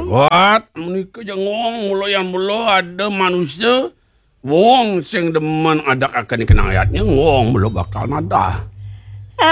Wat, menika jengong mula yang mula ada manusia wong sing demen ada akan dikenang ayatnya ngong mula bakal nada.